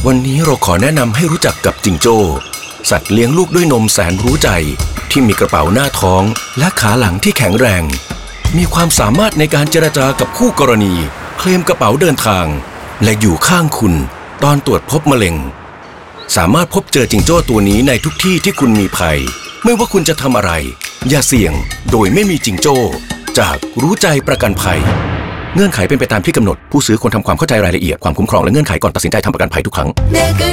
วันนี้เราขอแนะนำให้รู้จักกับจิงโจ้สัตว์เลี้ยงลูกด้วยนมแสนรู้ใจที่มีกระเป๋าหน้าท้องและขาหลังที่แข็งแรงมีความสามารถในการเจรจากับคู่กรณีเคลมกระเป๋าเดินทางและอยู่ข้างคุณตอนตรวจพบมะเร็งสามารถพบเจอจิงโจ้ตัวนี้ในทุกที่ที่คุณมีภัยไม่ว่าคุณจะทำอะไรอย่าเสี่ยงโดยไม่มีจิงโจ้จากรู้ใจประกันภัยเงื่อนไขเป็นไปตามที่กำหนดผู้ซื้อควรทำความเข้าใจรายละเอียดความคุ้มครองและเงื่อนไขก่อนตัดสินใจทำประกันภัยทุกครั้ง